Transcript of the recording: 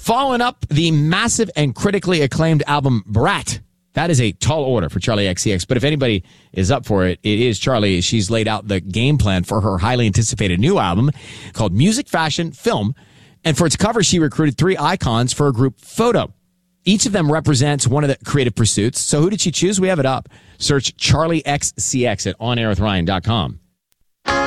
Following up the massive and critically acclaimed album Brat. That is a tall order for Charli XCX, but if anybody is up for it, it is Charli. She's laid out the game plan for her highly anticipated new album called Music, Fashion, Film. And for its cover, she recruited 3 icons for a group photo. Each of them represents one of the creative pursuits. So who did she choose? We have it up. Search Charli XCX at onairwithryan.com.